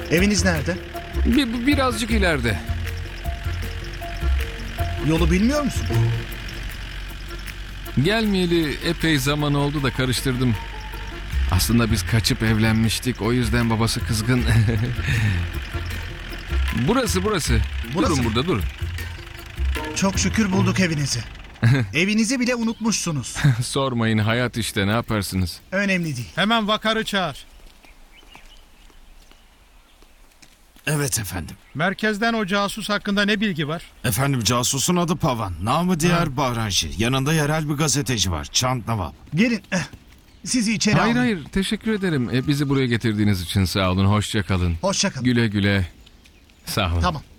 Eviniz nerede? Birazcık ileride. Yolu bilmiyor musun? Gelmeyeli epey zaman oldu da karıştırdım. Aslında biz kaçıp evlenmiştik. O yüzden babası kızgın. Burası. Burası Durun mı? burada durun. Çok şükür bulduk evinizi. Evinizi bile unutmuşsunuz. Sormayın, hayat işte, ne yaparsınız? Önemli değil. Hemen vakarı çağır. Evet efendim. Merkezden o casus hakkında ne bilgi var? Efendim casusun adı Pavan. Namı diğer Bahranşi. Yanında yerel bir gazeteci var. Çant Nawab. Gelin. Sizi içeri Hayır alayım. hayır, teşekkür ederim. Bizi buraya getirdiğiniz için sağ olun. Hoşça kalın. Hoşça kalın. Güle güle. Sağ olun. Tamam.